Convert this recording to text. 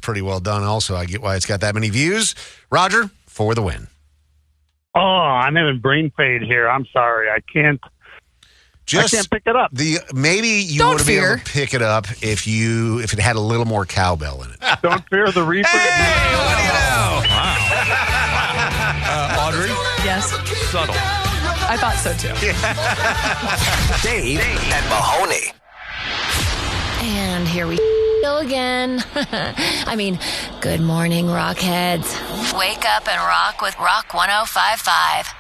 pretty well done. Also, I get why it's got that many views. Roger, for the win. Oh, I'm having brain fade here. I'm sorry. I can't pick it up. Maybe you would have been able to pick it up if it had a little more cowbell in it. Don't fear the reaper. Hey, what do you know? Wow. Audrey? Yes. Subtle. I thought so too. Dave and Mahoney. And here we go again. I mean, good morning, Rockheads. Wake up and rock with Rock 105.5.